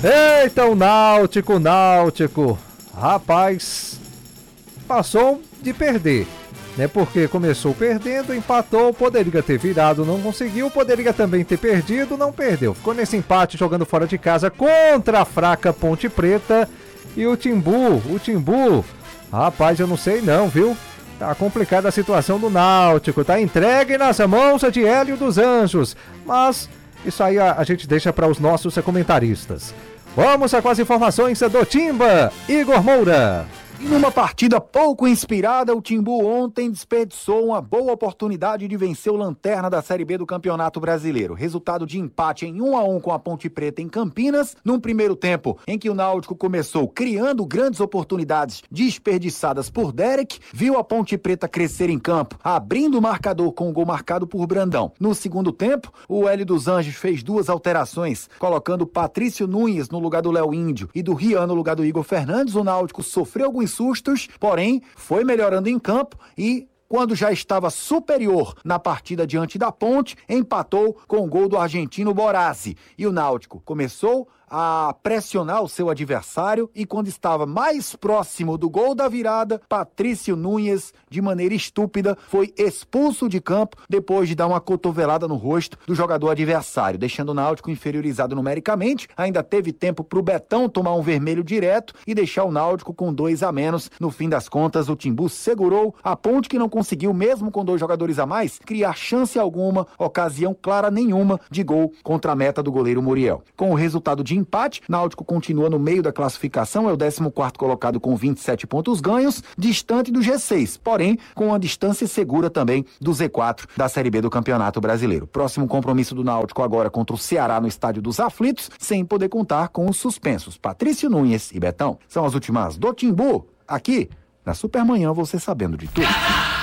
Eita, o Náutico. Rapaz, passou de perder, né? Porque começou perdendo, empatou, poderia ter virado, não conseguiu, poderia também ter perdido, não perdeu. Ficou nesse empate jogando fora de casa contra a fraca Ponte Preta. E o Timbu, rapaz, eu não sei não, viu? Tá complicada a situação do Náutico, tá entregue nas mãos de Hélio dos Anjos, mas isso aí a gente deixa para os nossos comentaristas. Vamos com as informações do Timba, Igor Moura. E numa partida pouco inspirada, o Timbu ontem desperdiçou uma boa oportunidade de vencer o lanterna da Série B do Campeonato Brasileiro. Resultado de empate em 1-1 com a Ponte Preta em Campinas, num primeiro tempo em que o Náutico começou criando grandes oportunidades desperdiçadas por Derek, viu a Ponte Preta crescer em campo, abrindo o marcador com o gol marcado por Brandão. No segundo tempo, o Hélio dos Anjos fez duas alterações, colocando Patrício Nunes no lugar do Léo Índio e do Rian no lugar do Igor Fernandes. O Náutico sofreu alguns sustos, porém foi melhorando em campo e quando já estava superior na partida diante da Ponte, empatou com o gol do argentino Borazzi. E o Náutico começou a pressionar o seu adversário e quando estava mais próximo do gol da virada, Patrício Nunes, de maneira estúpida, foi expulso de campo depois de dar uma cotovelada no rosto do jogador adversário, deixando o Náutico inferiorizado numericamente. Ainda teve tempo para o Betão tomar um vermelho direto e deixar o Náutico com 2 a menos. No fim das contas, o Timbu segurou a Ponte, que não conseguiu, mesmo com 2 jogadores a mais, criar chance alguma, ocasião clara nenhuma de gol contra a meta do goleiro Muriel. Com o resultado de empate, Náutico continua no meio da classificação, é o 14º colocado com 27 pontos ganhos, distante do G6, porém com uma distância segura também do Z4 da Série B do Campeonato Brasileiro. Próximo compromisso do Náutico agora contra o Ceará no Estádio dos Aflitos, sem poder contar com os suspensos Patrício Nunes e Betão. São as últimas do Timbu, aqui na Supermanhã, você sabendo de tudo.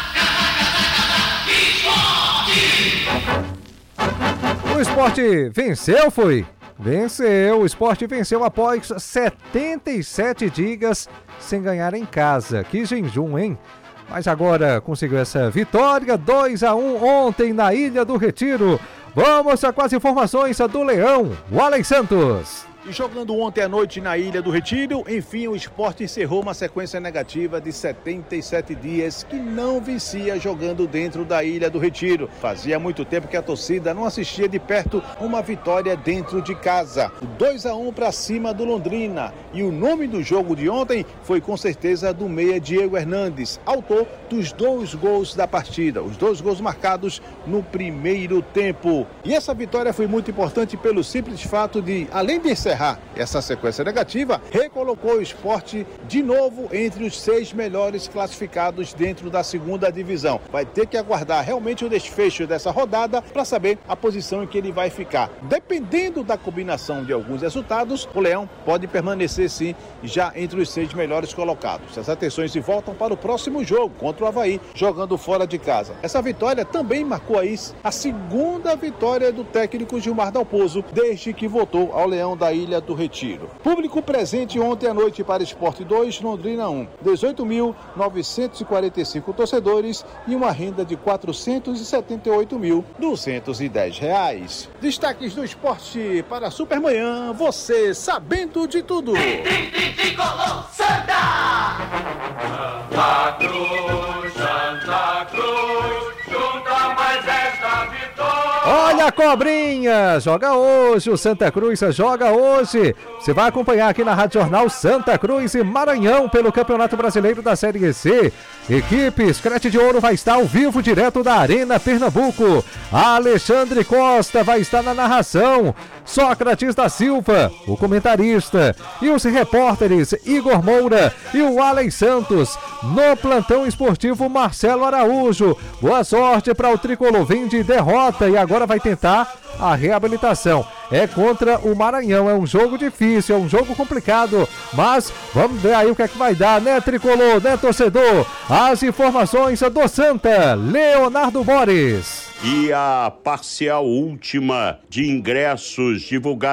O Sport venceu, foi? Venceu, o Sport venceu após 77 dias sem ganhar em casa. Que jejum, hein? Mas agora conseguiu essa vitória, 2-1 ontem na Ilha do Retiro. Vamos com as informações do Leão, o Alex Santos. E jogando ontem à noite na Ilha do Retiro, enfim, o Sport encerrou uma sequência negativa de 77 dias que não vencia jogando dentro da Ilha do Retiro. Fazia muito tempo que a torcida não assistia de perto uma vitória dentro de casa. 2-1 para cima do Londrina. E o nome do jogo de ontem foi com certeza do meia Diego Hernandes, autor dos 2 gols da partida. Os 2 gols marcados no primeiro tempo. E essa vitória foi muito importante pelo simples fato de, além de encerrar essa sequência negativa, recolocou o Sport de novo entre os 6 melhores classificados dentro da segunda divisão. Vai ter que aguardar realmente o desfecho dessa rodada para saber a posição em que ele vai ficar. Dependendo da combinação de alguns resultados, o Leão pode permanecer sim já entre os 6 melhores colocados. As atenções se voltam para o próximo jogo contra o Avaí, jogando fora de casa. Essa vitória também marcou aí a segunda vitória do técnico Gilmar Dalpozo desde que voltou ao Leão da Ilha do Retiro. Público presente ontem à noite para Sport 2, Londrina 1. 18.945 torcedores e uma renda de R$ 478.210. Destaques do esporte para a Supermanhã, você sabendo de tudo. Tricolor Santa! Santa Cruz, junta mais esta vitória. Olha a cobrinha, joga hoje, o Santa Cruz joga hoje. Você vai acompanhar aqui na Rádio Jornal Santa Cruz e Maranhão pelo Campeonato Brasileiro da Série C. Equipe Screte de Ouro vai estar ao vivo direto da Arena Pernambuco. Alexandre Costa vai estar na narração. Sócrates da Silva, o comentarista. E os repórteres Igor Moura e o Alex Santos. No plantão esportivo Marcelo Araújo. Boa sorte para o Tricolor, vem de derrota e agora vai tentar a reabilitação. É contra o Maranhão, é um jogo difícil, é um jogo complicado, mas vamos ver aí o que é que vai dar, né, Tricolor, né, torcedor? As informações do Santa, Leonardo Borges. E a parcial última de ingressos divulgada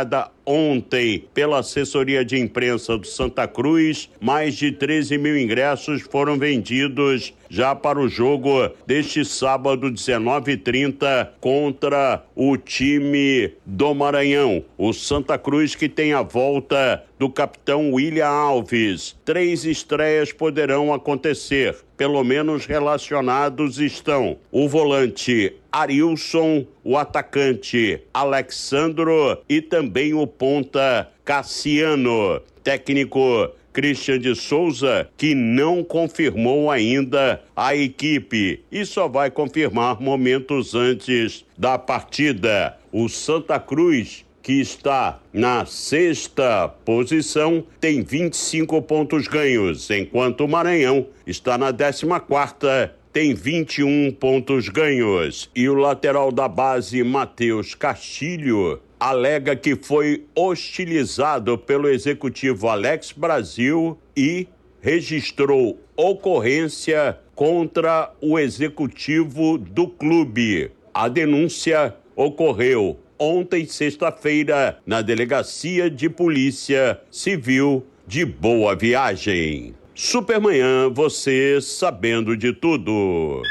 ontem pela assessoria de imprensa do Santa Cruz, mais de 13 mil ingressos foram vendidos já para o jogo deste sábado, 19h30, contra o time do Maranhão. O Santa Cruz, que tem a volta do capitão William Alves. 3 estreias poderão acontecer. Pelo menos relacionados estão o volante Arilson, o atacante Alexandro e também o ponta Cassiano. Técnico Christian de Souza, que não confirmou ainda a equipe e só vai confirmar momentos antes da partida. O Santa Cruz, que está na 6ª posição, tem 25 pontos ganhos, enquanto o Maranhão está na 14ª, tem 21 pontos ganhos. E o lateral da base, Matheus Castilho, alega que foi hostilizado pelo executivo Alex Brasil e registrou ocorrência contra o executivo do clube. A denúncia ocorreu ontem, sexta-feira, na Delegacia de Polícia Civil de Boa Viagem. Supermanhã, você sabendo de tudo.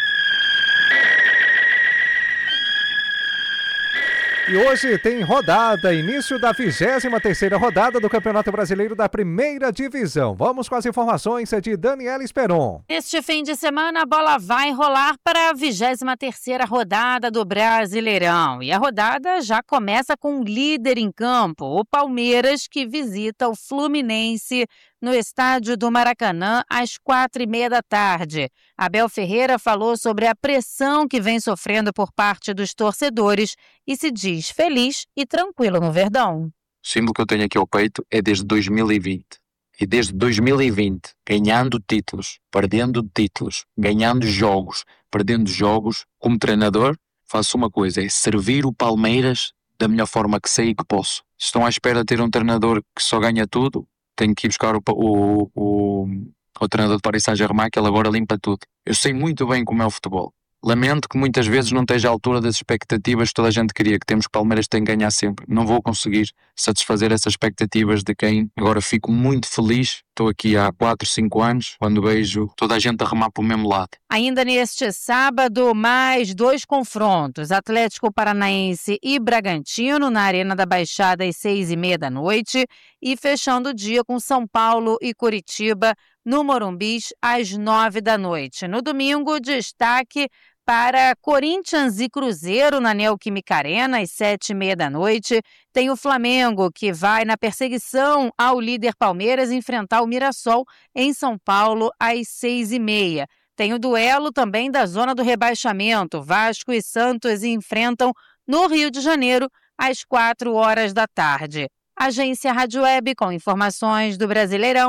E hoje tem rodada, início da 23ª rodada do Campeonato Brasileiro da Primeira Divisão. Vamos com as informações de Daniela Esperon. Este fim de semana a bola vai rolar para a 23ª rodada do Brasileirão. E a rodada já começa com o líder em campo, o Palmeiras, que visita o Fluminense no estádio do Maracanã às 4h30 da tarde. Abel Ferreira falou sobre a pressão que vem sofrendo por parte dos torcedores e se diz feliz e tranquilo no Verdão. O símbolo que eu tenho aqui ao peito é desde 2020. E desde 2020, ganhando títulos, perdendo títulos, ganhando jogos, perdendo jogos, como treinador, faço uma coisa, é servir o Palmeiras da melhor forma que sei e que posso. Se estão à espera de ter um treinador que só ganha tudo, tenho que ir buscar o treinador de Paris Saint-Germain, que ele agora limpa tudo. Eu sei muito bem como é o futebol. Lamento que muitas vezes não esteja à altura das expectativas que toda a gente queria, que temos que o Palmeiras tem que ganhar sempre. Não vou conseguir satisfazer essas expectativas de quem. Agora fico muito feliz. Estou aqui há 4, 5 anos, quando vejo toda a gente a remar para o mesmo lado. Ainda neste sábado, mais 2 confrontos. Atlético Paranaense e Bragantino na Arena da Baixada às 6h30 da noite. E fechando o dia com São Paulo e Curitiba no Morumbi às 9 da noite. No domingo, destaque para Corinthians e Cruzeiro na Neoquímica Arena às 7h30 da noite. Tem o Flamengo, que vai na perseguição ao líder Palmeiras enfrentar o Mirassol em São Paulo às 6h30. Tem o duelo também da zona do rebaixamento. Vasco e Santos enfrentam no Rio de Janeiro às 4h da tarde. Agência Rádio Web com informações do Brasileirão.